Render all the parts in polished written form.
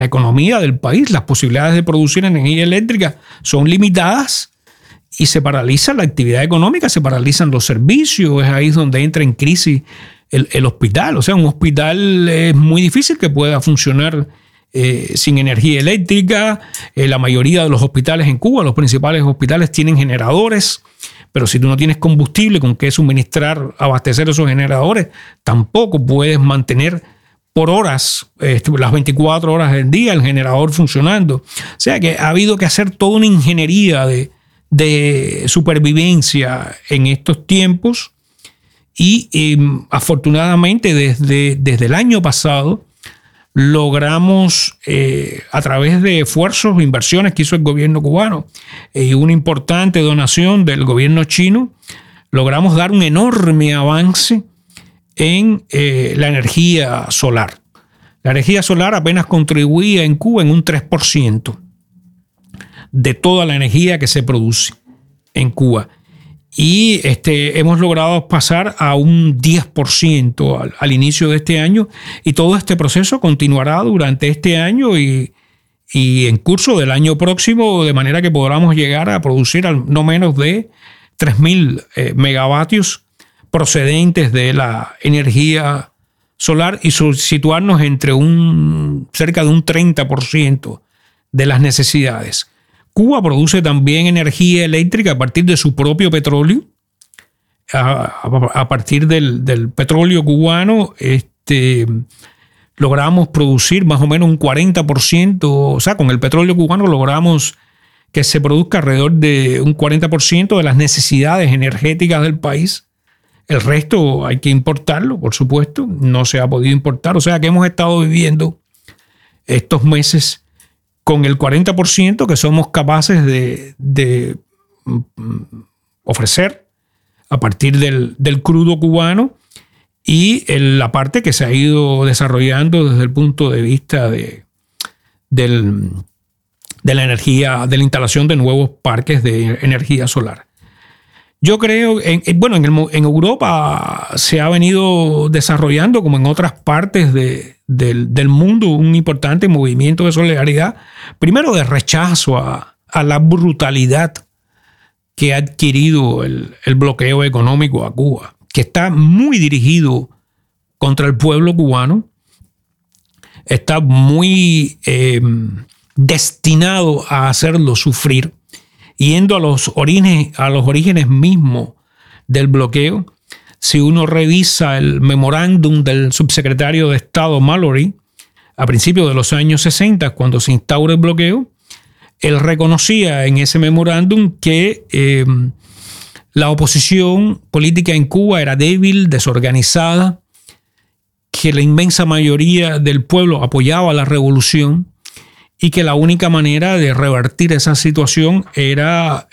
la economía del país, las posibilidades de producir energía eléctrica son limitadas y se paraliza la actividad económica, se paralizan los servicios, es ahí donde entra en crisis el hospital. O sea, un hospital es muy difícil que pueda funcionar sin energía eléctrica. La mayoría de los hospitales en Cuba, los principales hospitales, tienen generadores, pero si tú no tienes combustible con que suministrar, abastecer esos generadores, tampoco puedes mantener por horas, las 24 horas del día, el generador funcionando. O sea que ha habido que hacer toda una ingeniería de supervivencia en estos tiempos y afortunadamente desde el año pasado logramos, a través de esfuerzos e inversiones que hizo el gobierno cubano y una importante donación del gobierno chino, logramos dar un enorme avance en la energía solar. La energía solar apenas contribuía en Cuba en un 3% de toda la energía que se produce en Cuba. Y hemos logrado pasar a un 10% al inicio de este año, y todo este proceso continuará durante este año y en curso del año próximo, de manera que podamos llegar a producir no menos de 3.000 megavatios procedentes de la energía solar y situarnos entre cerca de un 30% de las necesidades. Cuba produce también energía eléctrica a partir de su propio petróleo. A partir del petróleo cubano, logramos producir más o menos un 40%. O sea, con el petróleo cubano logramos que se produzca alrededor de un 40% de las necesidades energéticas del país. El resto hay que importarlo, por supuesto. No se ha podido importar. O sea que hemos estado viviendo estos meses con el 40% que somos capaces de ofrecer a partir del crudo cubano y la parte que se ha ido desarrollando desde el punto de vista de la energía, de la instalación de nuevos parques de energía solar. Yo creo, en Europa se ha venido desarrollando, como en otras partes del mundo, un importante movimiento de solidaridad, primero de rechazo a la brutalidad que ha adquirido el bloqueo económico a Cuba, que está muy dirigido contra el pueblo cubano, está muy destinado a hacerlo sufrir, yendo a los orígenes mismos del bloqueo. Si uno revisa el memorándum del subsecretario de Estado Mallory a principios de los años 60, cuando se instaura el bloqueo, él reconocía en ese memorándum que la oposición política en Cuba era débil, desorganizada, que la inmensa mayoría del pueblo apoyaba la revolución y que la única manera de revertir esa situación era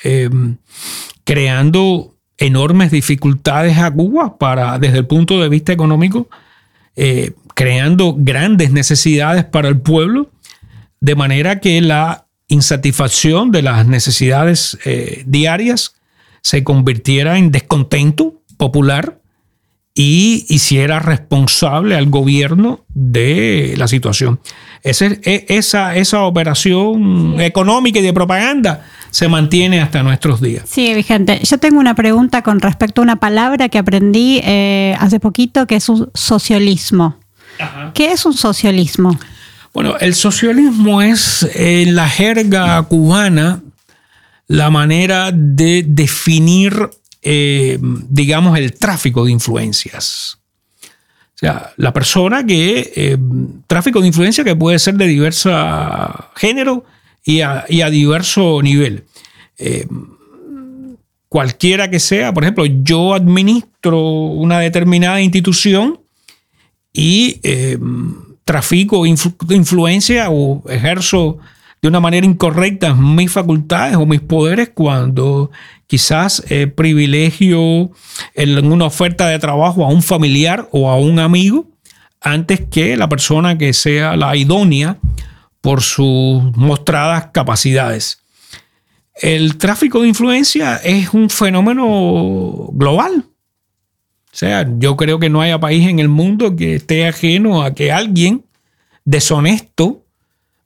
creando enormes dificultades a Cuba desde el punto de vista económico, creando grandes necesidades para el pueblo, de manera que la insatisfacción de las necesidades diarias se convirtiera en descontento popular y hiciera responsable al gobierno de la situación. Esa operación económica y de propaganda se mantiene hasta nuestros días. Sí, vigente. Yo tengo una pregunta con respecto a una palabra que aprendí hace poquito, que es un socialismo. Ajá. ¿Qué es un socialismo? Bueno, el socialismo es, en la jerga cubana, la manera de definir, digamos, el tráfico de influencias. O sea, la persona tráfico de influencia que puede ser de diverso género y a diverso nivel. Cualquiera que sea, por ejemplo, yo administro una determinada institución y trafico influencia o ejerzo de una manera incorrecta mis facultades o mis poderes cuando quizás privilegio en una oferta de trabajo a un familiar o a un amigo antes que la persona que sea la idónea por sus mostradas capacidades. El tráfico de influencia es un fenómeno global. O sea, yo creo que no haya país en el mundo que esté ajeno a que alguien deshonesto